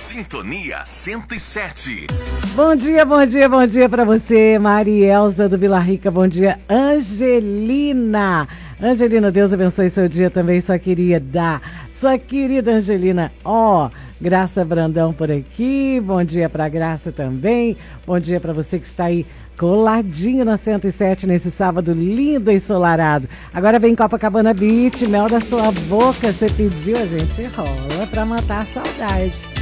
Sintonia 107. Bom dia para você, Marielza do Vila Rica. Bom dia, Angelina. Angelina, Deus abençoe seu dia também, sua querida Angelina. Graça Brandão por aqui. Bom dia para Graça também. Bom dia para você que está aí coladinho na 107 nesse sábado lindo e ensolarado. Agora vem Copacabana Beach, mel da sua boca. Você pediu, a gente rola pra matar a saudade.